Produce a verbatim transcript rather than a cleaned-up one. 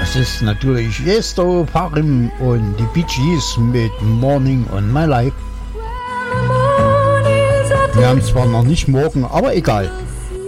Das ist natürlich Yesto Parim und die Bee Gees mit Morning on My Life. Wir haben zwar noch nicht morgen, aber egal.